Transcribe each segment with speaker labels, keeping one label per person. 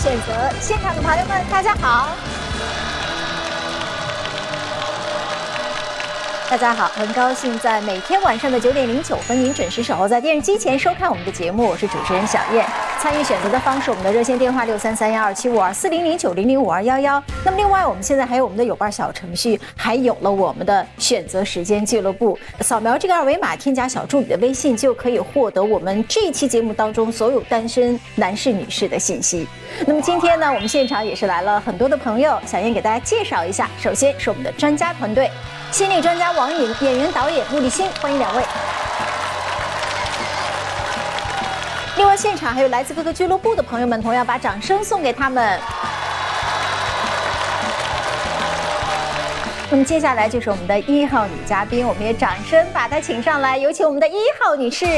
Speaker 1: 选择，现场的朋友们，大家好。大家好，很高兴在每天晚上的9点09分，您准时守候在电视机前收看我们的节目。我是主持人小燕。参与选择的方式，我们的热线电话6331275240090052111。那么另外，我们现在还有我们的有伴小程序，还有了我们的选择时间俱乐部。扫描这个二维码，添加小助理的微信，就可以获得我们这一期节目当中所有单身男士、女士的信息。那么今天呢，我们现场也是来了很多的朋友，小燕给大家介绍一下。首先是我们的专家团队。心理专家王颖、演员导演穆立新，欢迎两位。另外，现场还有来自各个俱乐部的朋友们，同样把掌声送给他们。那么接下来就是我们的1号女嘉宾，我们也掌声把她请上来，有请我们的1号女士。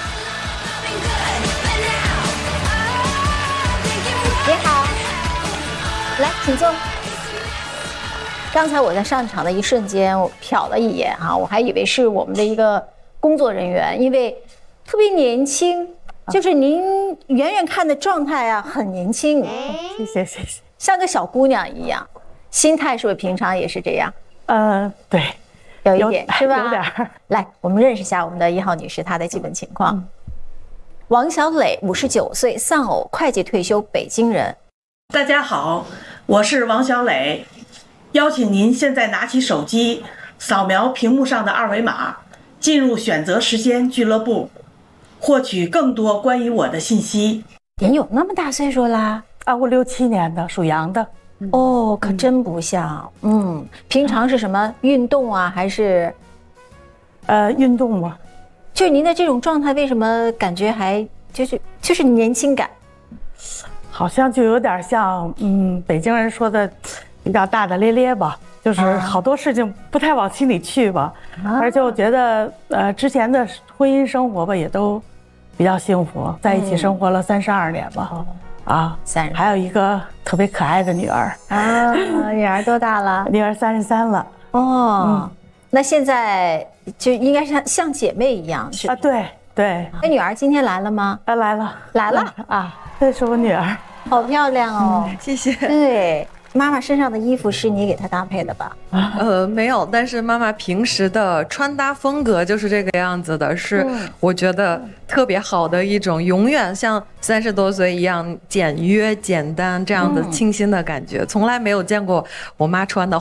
Speaker 1: 你好，来，请坐。刚才我在上场的一瞬间，我瞟了一眼哈，我还以为是我们的一个工作人员，因为特别年轻，就是您远远看的状态啊，很年轻。
Speaker 2: 谢谢谢谢，
Speaker 1: 像个小姑娘一样，心态是不是平常也是这样？
Speaker 2: 对，
Speaker 1: 有一点是吧？
Speaker 2: 有点。
Speaker 1: 来，我们认识一下我们的1号女士，她的基本情况。王小磊，59岁，丧偶，会计退休，北京人。
Speaker 3: 大家好，我是王小磊。邀请您现在拿起手机，扫描屏幕上的二维码，进入选择时间俱乐部，获取更多关于我的信息。
Speaker 1: 您有那么大岁数啦？
Speaker 2: 啊，我67年的，属羊的。
Speaker 1: 哦，可真不像。平常是什么运动啊，还是？
Speaker 2: 运动吗？
Speaker 1: 就是您的这种状态，为什么感觉还就是年轻感？
Speaker 2: 好像就有点像北京人说的。比较大大咧咧吧，就是好多事情不太往心里去吧，而且我觉得之前的婚姻生活吧也都比较幸福，在一起生活了32年吧，还有一个特别可爱的女儿
Speaker 1: 啊，女儿多大了？
Speaker 2: 女儿33了。
Speaker 1: 哦，那现在就应该像姐妹一样是
Speaker 2: 啊，对对。
Speaker 1: 那女儿今天来了吗？
Speaker 2: 来了啊，这是我女儿，
Speaker 1: 好漂亮哦，
Speaker 4: 谢谢。
Speaker 1: 对。妈妈身上的衣服是你给她搭配的吧？
Speaker 4: 没有，但是妈妈平时的穿搭风格就是这个样子的，是我觉得特别好的一种，永远像30多岁一样简约简单这样的清新的感觉，从来没有见过我妈穿的